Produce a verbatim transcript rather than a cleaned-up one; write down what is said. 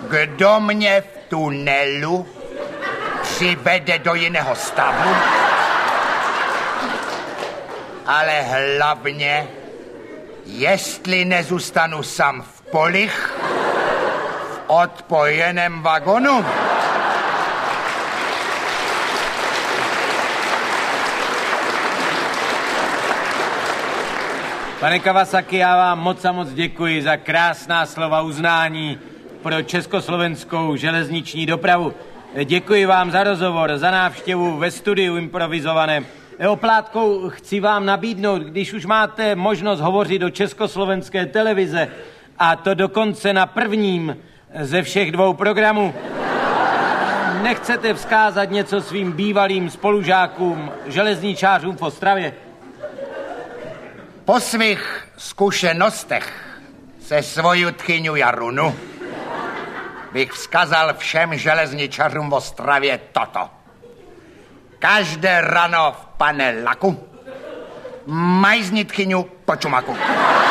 Kdo mě v tunelu přivede do jiného stavu, ale hlavně, jestli nezůstanu sám v polich v odpojeném vagonu. Pane Kawasaki, já vám moc a moc děkuji za krásná slova uznání pro československou železniční dopravu. Děkuji vám za rozhovor, za návštěvu ve studiu improvizovaném. Oplátkou chci vám nabídnout, když už máte možnost hovořit do československé televize, a to dokonce na prvním ze všech dvou programů, nechcete vzkázat něco svým bývalým spolužákům, železničářům v Ostravě? Po svých zkušenostech se svoju tchyňu Jarunu bych vzkazal všem železničařům v Ostravě toto. Každé ráno v panelaku majzni tchyňu po čumaku.